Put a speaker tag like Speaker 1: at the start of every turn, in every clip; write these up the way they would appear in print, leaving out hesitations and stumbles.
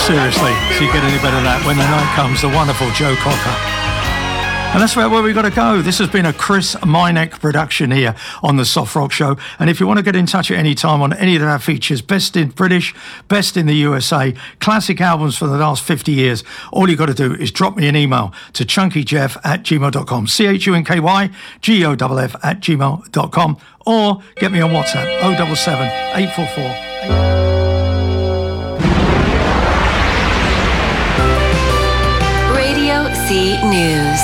Speaker 1: Seriously, if you get any better than that, when the night comes, the wonderful Joe Cocker. And that's about where we've got to go. This has been a Chris Minek production here on the Soft Rock Show. And if you want to get in touch at any time on any of our features, best in British, best in the USA, classic albums for the last 50 years, all you've got to do is drop me an email to chunkyjeff@gmail.com, chunkyjeff@gmail.com, or get me on WhatsApp, 077 844
Speaker 2: Radio C News.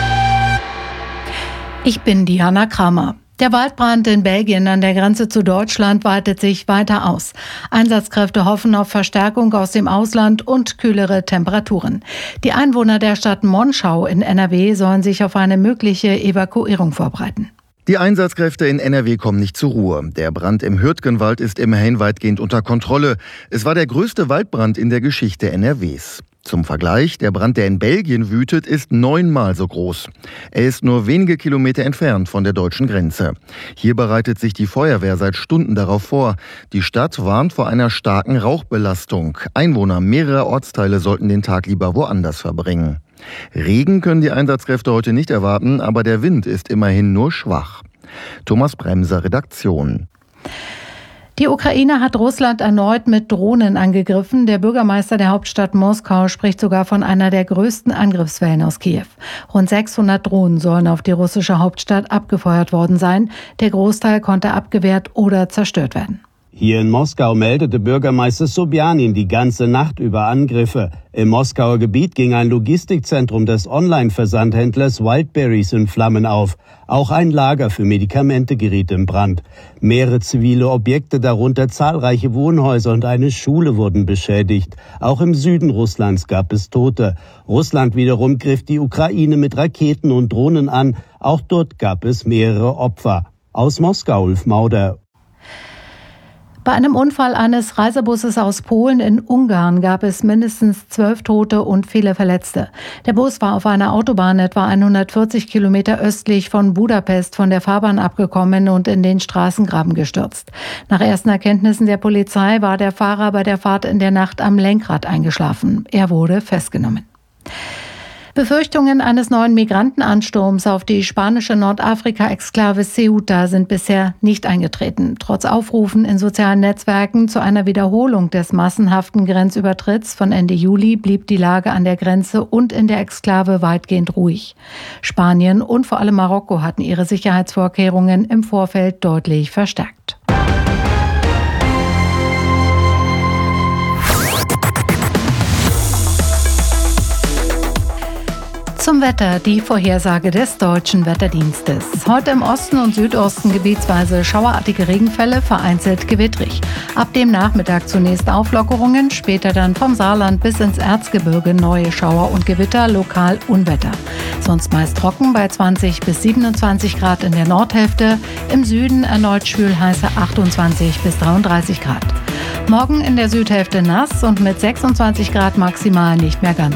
Speaker 3: Ich bin Diana Kramer. Der Waldbrand in Belgien an der Grenze zu Deutschland weitet sich weiter aus. Einsatzkräfte hoffen auf Verstärkung aus dem Ausland und kühlere Temperaturen. Die Einwohner der Stadt Monschau in NRW sollen sich auf eine mögliche Evakuierung vorbereiten.
Speaker 4: Die Einsatzkräfte in NRW kommen nicht zur Ruhe. Der Brand im Hürtgenwald ist immerhin weitgehend unter Kontrolle. Es war der größte Waldbrand in der Geschichte NRWs. Zum Vergleich, der Brand, der in Belgien wütet, ist 9-mal so groß. Er ist nur wenige Kilometer entfernt von der deutschen Grenze. Hier bereitet sich die Feuerwehr seit Stunden darauf vor. Die Stadt warnt vor einer starken Rauchbelastung. Einwohner mehrerer Ortsteile sollten den Tag lieber woanders verbringen. Regen können die Einsatzkräfte heute nicht erwarten, aber der Wind ist immerhin nur schwach. Thomas Bremser, Redaktion.
Speaker 3: Die Ukraine hat Russland erneut mit Drohnen angegriffen. Der Bürgermeister der Hauptstadt Moskau spricht sogar von einer der größten Angriffswellen aus Kiew. Rund 600 Drohnen sollen auf die russische Hauptstadt abgefeuert worden sein. Der Großteil konnte abgewehrt oder zerstört werden.
Speaker 5: Hier in Moskau meldete Bürgermeister Sobjanin die ganze Nacht über Angriffe. Im Moskauer Gebiet ging ein Logistikzentrum des Online-Versandhändlers Wildberries in Flammen auf. Auch ein Lager für Medikamente geriet in Brand. Mehrere zivile Objekte, darunter zahlreiche Wohnhäuser und eine Schule, wurden beschädigt. Auch im Süden Russlands gab es Tote. Russland wiederum griff die Ukraine mit Raketen und Drohnen an. Auch dort gab es mehrere Opfer. Aus Moskau, Ulf Mauder.
Speaker 3: Bei einem Unfall eines Reisebusses aus Polen in Ungarn gab es mindestens 12 Tote und viele Verletzte. Der Bus war auf einer Autobahn etwa 140 Kilometer östlich von Budapest von der Fahrbahn abgekommen und in den Straßengraben gestürzt. Nach ersten Erkenntnissen der Polizei war der Fahrer bei der Fahrt in der Nacht am Lenkrad eingeschlafen. Er wurde festgenommen. Befürchtungen eines neuen Migrantenansturms auf die spanische Nordafrika-Exklave Ceuta sind bisher nicht eingetreten. Trotz Aufrufen in sozialen Netzwerken zu einer Wiederholung des massenhaften Grenzübertritts von Ende Juli blieb die Lage an der Grenze und in der Exklave weitgehend ruhig. Spanien und vor allem Marokko hatten ihre Sicherheitsvorkehrungen im Vorfeld deutlich verstärkt. Zum Wetter, die Vorhersage des Deutschen Wetterdienstes. Heute im Osten und Südosten gebietsweise schauerartige Regenfälle, vereinzelt gewittrig. Ab dem Nachmittag zunächst Auflockerungen, später dann vom Saarland bis ins Erzgebirge neue Schauer und Gewitter, lokal Unwetter. Sonst meist trocken bei 20 bis 27 Grad in der Nordhälfte, im Süden erneut schwül heiße 28 bis 33 Grad. Morgen in der Südhälfte nass und mit 26 Grad maximal nicht mehr ganz